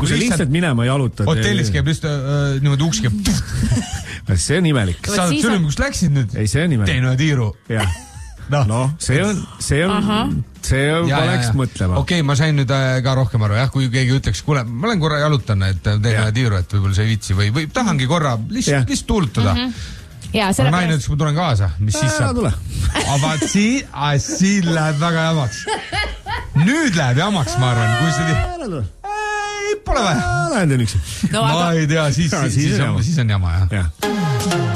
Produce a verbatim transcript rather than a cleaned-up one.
kui sa lihtsalt minema jalutad. Hotellis käib lihtsalt äh, niimoodi uks käib. See on imelik. Sa oled sülim, kus läksid nüüd? Ei, see on imelik. Teine tiiru. Jah. No, no, see on, see on, Aha. see on, ja, paneks ja, ja. mõtlema. Okei, okay, ma sain nüüd ka rohkem aru, jah, kui keegi ütleks, kuule, ma olen korra jalutan, et teine tiiru, et võib-olla see ei vitsi või, või tahangi korra lihtsalt, lihtsalt tuulutada. Mm-hmm. Ja, aga naine ütles, kui tulen kaasa, mis siis saab? Tule. Aga siin, siin läheb väga jamaks. Nüüd läheb jamaks, ma arvan, kui see... Ei, pole vaja. Lähen teen üksi. No, ma aga... ei tea, siis, ja, siis, siis, on, siis on jama, jah. Ja.